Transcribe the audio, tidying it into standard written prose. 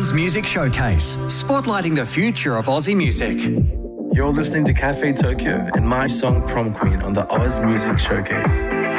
Oz Music Showcase, spotlighting the future of Aussie music. You're listening to Cafe Tokyo and my song Prom Queen on the Oz Music Showcase.